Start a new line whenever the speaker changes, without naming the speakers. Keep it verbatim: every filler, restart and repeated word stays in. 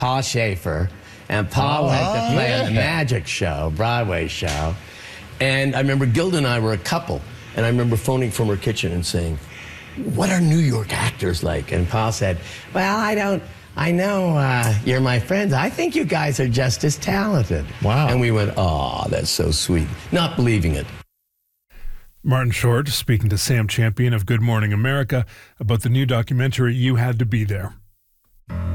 Paul Schaefer, and Paul
Oh,
liked to play
yeah.
on the Magic Show, Broadway show. And I remember Gilda and I were a couple, and I remember phoning from her kitchen and saying, "What are New York actors like?" And Paul said, "Well, I don't, I know uh, you're my friends. I think you guys are just as talented."
Wow.
And we went, "Oh, that's so sweet," not believing it.
Martin Short speaking to Sam Champion of Good Morning America about the new documentary You Had to Be There.